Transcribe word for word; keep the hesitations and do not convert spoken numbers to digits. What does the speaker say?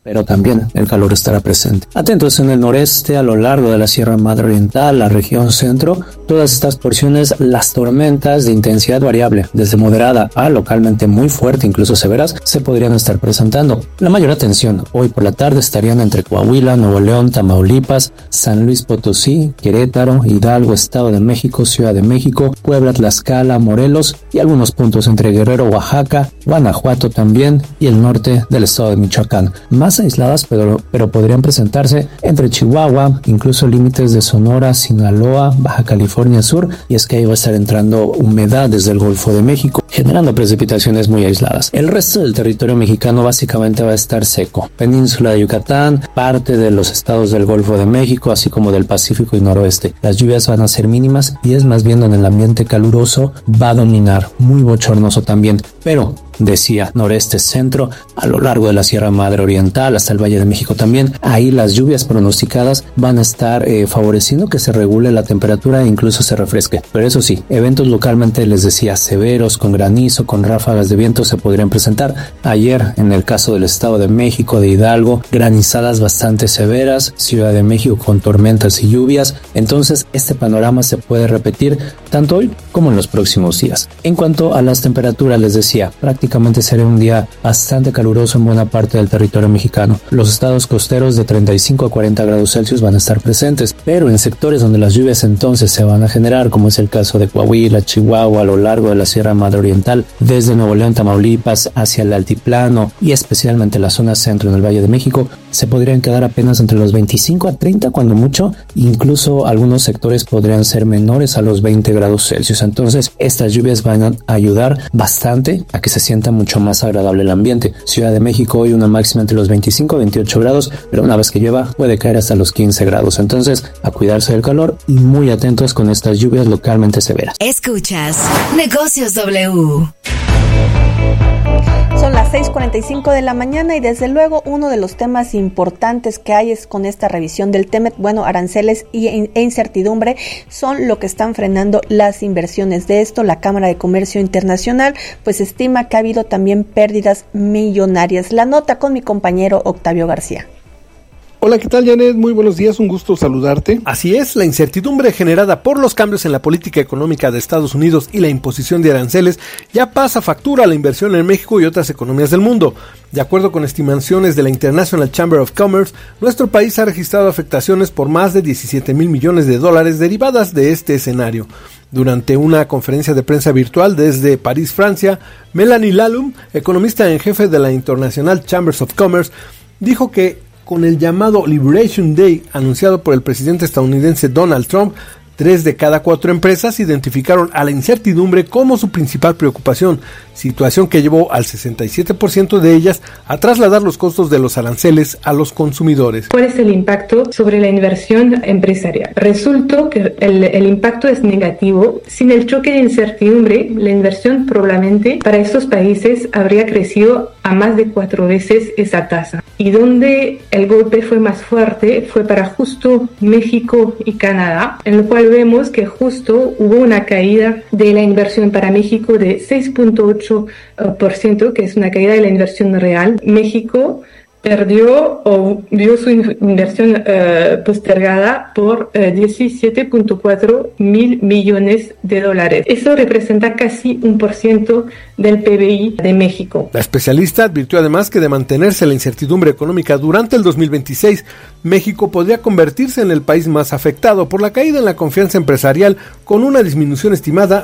pero también el calor estará presente. Atentos en el noreste, a lo largo de la Sierra Madre Oriental, la región centro, todas estas porciones, las tormentas de intensidad variable, desde moderada a localmente muy fuerte, incluso severas, se podrían estar presentando. La mayor atención hoy por la tarde estarían entre Coahuila, Nuevo León, Tamaulipas, San Luis Potosí, Querétaro, Hidalgo, Estado de México, Ciudad de México, Puebla, Tlaxcala, Morelos y algunos puntos entre Guerrero, Oaxaca, Guanajuato también y el norte del estado de Michoacán. Más aisladas, pero, pero podrían presentarse entre Chihuahua, incluso límites de Sonora, Sinaloa, Baja California Sur, y es que ahí va a estar entrando humedad desde el Golfo de México, generando precipitaciones muy aisladas. El resto del territorio mexicano básicamente va a estar seco. Península de Yucatán, parte de los estados del Golfo de México, así como del Pacífico y noroeste. Las lluvias van a ser mínimas y es más bien en el ambiente caluroso va a dominar, muy bochornoso también, pero decía noreste centro, a lo largo de la Sierra Madre Oriental hasta el Valle de México también, ahí las lluvias pronosticadas van a estar eh, favoreciendo que se regule la temperatura e incluso se refresque. Pero eso sí, eventos localmente les decía severos, con granizo, con ráfagas de viento se podrían presentar. Ayer en el caso del Estado de México, de Hidalgo, granizadas bastante severas, Ciudad de México con tormentas y lluvias. Entonces este panorama se puede repetir tanto hoy como en los próximos días. En cuanto a las temperaturas, les decía, prácticamente Prácticamente será un día bastante caluroso en buena parte del territorio mexicano. Los estados costeros de treinta y cinco a cuarenta grados Celsius van a estar presentes, pero en sectores donde las lluvias entonces se van a generar, como es el caso de Coahuila, Chihuahua, a lo largo de la Sierra Madre Oriental, desde Nuevo León, Tamaulipas, hacia el altiplano y especialmente la zona centro en el Valle de México, se podrían quedar apenas entre los veinticinco a treinta cuando mucho, incluso algunos sectores podrían ser menores a los veinte grados Celsius. Entonces estas lluvias van a ayudar bastante a que se sienta mucho más agradable el ambiente. Ciudad de México hoy una máxima entre los veinticinco a veintiocho grados, pero una vez que llueva puede caer hasta los quince grados. Entonces, a cuidarse del calor y muy atentos con estas lluvias localmente severas. Escuchas Negocios W. Son las seis cuarenta y cinco de la mañana y desde luego uno de los temas importantes que hay es con esta revisión del T E M E T, bueno, aranceles y, e incertidumbre son lo que están frenando las inversiones. De esto, la Cámara de Comercio Internacional pues estima que ha habido también pérdidas millonarias. La nota con mi compañero Octavio García. Hola, ¿qué tal, Janet? Muy buenos días, un gusto saludarte. Así es, la incertidumbre generada por los cambios en la política económica de Estados Unidos y la imposición de aranceles ya pasa factura a la inversión en México y otras economías del mundo. De acuerdo con estimaciones de la International Chamber of Commerce, nuestro país ha registrado afectaciones por más de diecisiete mil millones de dólares derivadas de este escenario. Durante una conferencia de prensa virtual desde París, Francia, Melanie Lalum, economista en jefe de la International Chambers of Commerce, dijo que con el llamado Liberation Day anunciado por el presidente estadounidense Donald Trump, tres de cada cuatro empresas identificaron a la incertidumbre como su principal preocupación, situación que llevó al sesenta y siete por ciento de ellas a trasladar los costos de los aranceles a los consumidores. ¿Cuál es el impacto sobre la inversión empresarial? Resultó que el, el impacto es negativo. Sin el choque de incertidumbre, la inversión probablemente para estos países habría crecido a más de cuatro veces esa tasa. Y donde el golpe fue más fuerte fue para justo México y Canadá, en lo cual vemos que justo hubo una caída de la inversión para México de seis punto ocho por ciento, que es una caída de la inversión real. México perdió o vio su inversión uh, postergada por uh, diecisiete punto cuatro mil millones de dólares. Eso representa casi un por ciento del P B I de México. La especialista advirtió además que de mantenerse la incertidumbre económica durante el dos mil veintiséis, México podría convertirse en el país más afectado por la caída en la confianza empresarial, con una disminución estimada